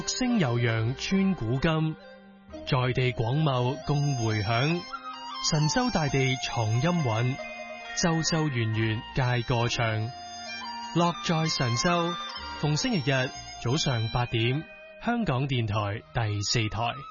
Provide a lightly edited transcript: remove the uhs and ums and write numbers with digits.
聲悠揚穿古今，在地廣袤共回響。神州大地藏音韻，州州圓圓皆歌唱。樂在神州，逢星期日早上8點，香港電台第4台。